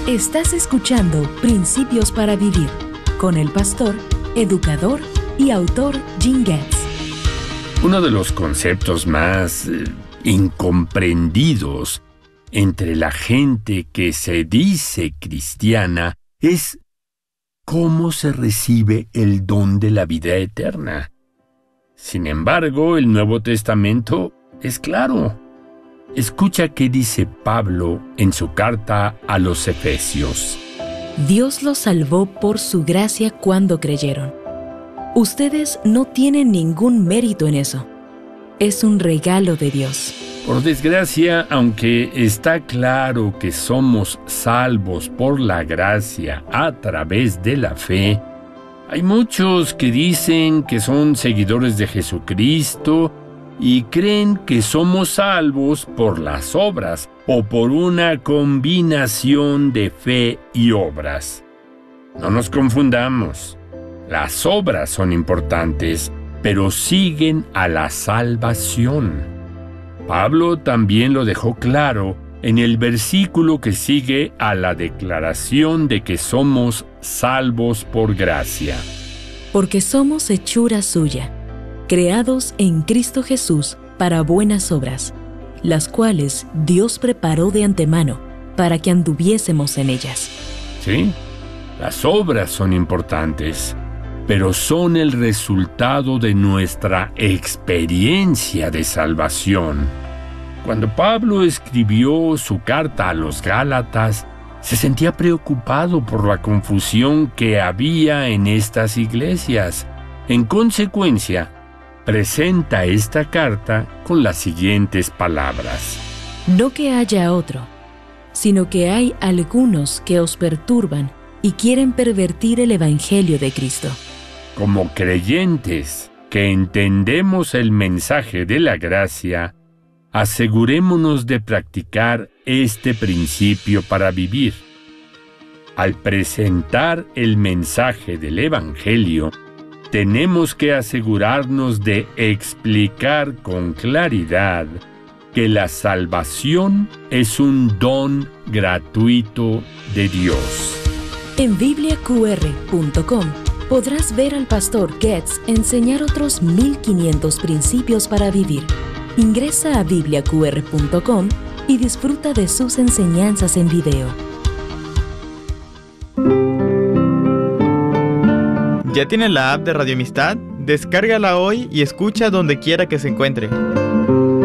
Estás escuchando Principios para Vivir con el pastor, educador y autor Gene Getz. Uno de los conceptos más incomprendidos entre la gente que se dice cristiana es cómo se recibe el don de la vida eterna. Sin embargo, el Nuevo Testamento es claro. Escucha qué dice Pablo en su carta a los Efesios. Dios los salvó por su gracia cuando creyeron. Ustedes no tienen ningún mérito en eso. Es un regalo de Dios. Por desgracia, aunque está claro que somos salvos por la gracia a través de la fe, hay muchos que dicen que son seguidores de Jesucristo y creen que somos salvos por las obras o por una combinación de fe y obras. No nos confundamos. Las obras son importantes, pero siguen a la salvación. Pablo también lo dejó claro en el versículo que sigue a la declaración de que somos salvos por gracia. Porque somos hechura suya, creados en Cristo Jesús para buenas obras, las cuales Dios preparó de antemano para que anduviésemos en ellas. Sí, las obras son importantes, pero son el resultado de nuestra experiencia de salvación. Cuando Pablo escribió su carta a los Gálatas, se sentía preocupado por la confusión que había en estas iglesias. En consecuencia, presenta esta carta con las siguientes palabras. No que haya otro, sino que hay algunos que os perturban y quieren pervertir el evangelio de Cristo. Como creyentes que entendemos el mensaje de la gracia, asegurémonos de practicar este principio para vivir. Al presentar el mensaje del evangelio, tenemos que asegurarnos de explicar con claridad que la salvación es un don gratuito de Dios. En bibliaqr.com podrás ver al pastor Getz enseñar otros 1500 principios para vivir. Ingresa a bibliaqr.com y disfruta de sus enseñanzas en video. ¿Ya tienes la app de Radio Amistad? Descárgala hoy y escucha donde quiera que se encuentre.